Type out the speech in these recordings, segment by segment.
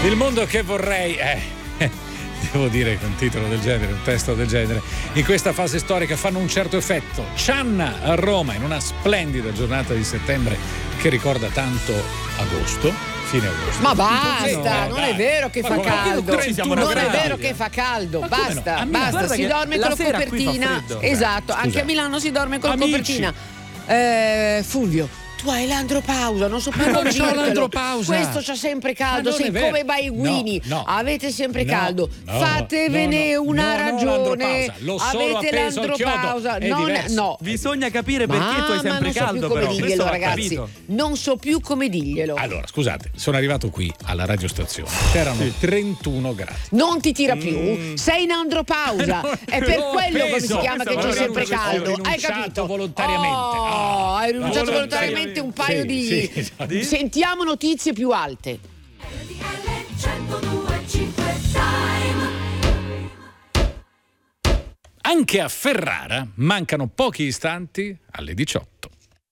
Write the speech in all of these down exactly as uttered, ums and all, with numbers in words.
Il mondo che vorrei, eh, devo dire che un titolo del genere, un testo del genere, in questa fase storica fanno un certo effetto. Cianna a Roma in una splendida giornata di settembre che ricorda tanto agosto. Fine agosto. Ma basta, no, non dai. è vero che Ma fa come? caldo. trentuno Non è gradi. vero che fa caldo. Ma come Basta, no? basta. Si dorme con la copertina. Esatto, anche a Milano si dorme con la Amici. copertina. Eh, Fulvio, tu hai l'andropausa, non so più Ma come non c'ho dirtelo. l'andropausa. Questo c'ha sempre caldo, Ma non sei è vero. come Baiguini. No, no. Avete sempre No, caldo. no, Fatevene no, no, una no, no, ragione. l'andropausa. L'ho solo Avete appeso al chiodo. l'andropausa. È Non diverso. no. Bisogna capire perché Ma- tu hai ma sempre non so caldo, più come però. dirglielo, Questo va ragazzi. capito. Non so più come dirglielo. Allora, scusate, sono arrivato qui alla radiostazione. C'erano trentuno gradi. Non ti tira più, sei in andropausa. È per l'ho quello che appeso. si chiama che c'è Ho sempre rinunciato- caldo. ho Hai rinunciato capito? volontariamente. Oh, Ah, hai rinunciato no, volontariamente un paio sì, di. sì, esatto. Sentiamo notizie più alte. Anche a Ferrara mancano pochi istanti alle diciotto.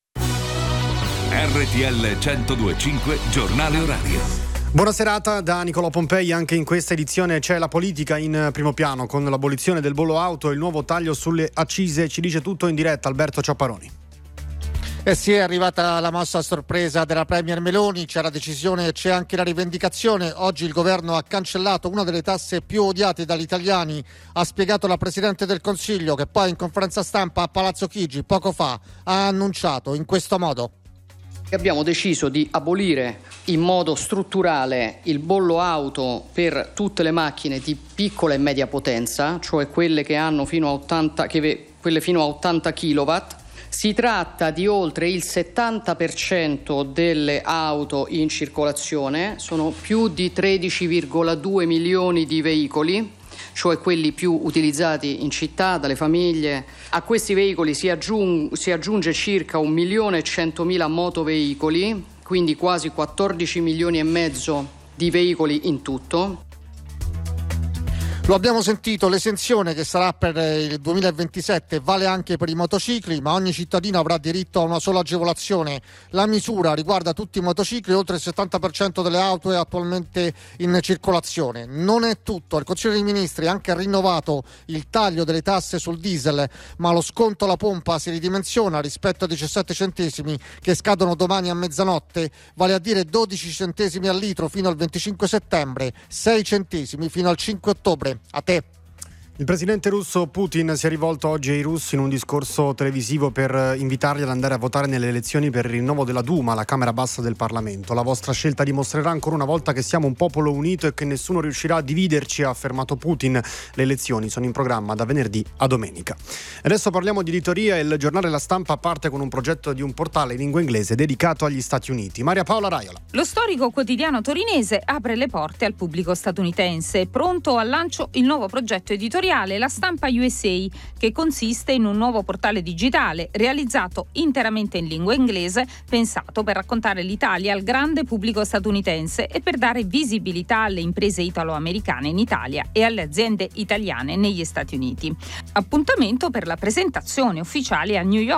R T L centodue e cinque Giornale Orario. Buona serata da Nicolò Pompei. Anche in questa edizione c'è la politica in primo piano con l'abolizione del bollo auto e il nuovo taglio sulle accise. Ci dice tutto in diretta Alberto Ciapparoni. Eh sì, è arrivata la mossa a sorpresa della Premier Meloni, c'è la decisione e c'è anche la rivendicazione. Oggi il governo ha cancellato una delle tasse più odiate dagli italiani, ha spiegato la Presidente del Consiglio, che poi in conferenza stampa a Palazzo Chigi poco fa ha annunciato in questo modo. Abbiamo deciso di abolire in modo strutturale il bollo auto per tutte le macchine di piccola e media potenza, cioè quelle che hanno fino a ottanta, che, quelle fino a ottanta chilowatt. Si tratta di oltre il settanta per cento delle auto in circolazione, sono più di tredici virgola due milioni di veicoli, cioè quelli più utilizzati in città dalle famiglie. A questi veicoli si, aggiung- si aggiunge circa un milione e centomila motoveicoli, quindi quasi quattordici milioni e mezzo di veicoli in tutto. Lo abbiamo sentito, l'esenzione che sarà per il duemilaventisette vale anche per i motocicli, ma ogni cittadino avrà diritto a una sola agevolazione. La misura riguarda tutti i motocicli, oltre il settanta per cento delle auto è attualmente in circolazione. Non è tutto, il Consiglio dei Ministri ha anche rinnovato il taglio delle tasse sul diesel, ma lo sconto alla pompa si ridimensiona rispetto ai diciassette centesimi che scadono domani a mezzanotte, vale a dire dodici centesimi al litro fino al venticinque settembre, sei centesimi fino al cinque ottobre. A te. Il presidente russo Putin si è rivolto oggi ai russi in un discorso televisivo per invitarli ad andare a votare nelle elezioni per il rinnovo della Duma, la Camera Bassa del Parlamento. La vostra scelta dimostrerà ancora una volta che siamo un popolo unito e che nessuno riuscirà a dividerci, ha affermato Putin. Le elezioni sono in programma da venerdì a domenica. Adesso parliamo di editoria. Il giornale La Stampa parte con un progetto di un portale in lingua inglese dedicato agli Stati Uniti. Maria Paola Raiola. Lo storico quotidiano torinese apre le porte al pubblico statunitense. Pronto al lancio il nuovo progetto editoriale La Stampa U S A, che consiste in un nuovo portale digitale realizzato interamente in lingua inglese, pensato per raccontare l'Italia al grande pubblico statunitense e per dare visibilità alle imprese italo-americane in Italia e alle aziende italiane negli Stati Uniti. Appuntamento per la presentazione ufficiale a New York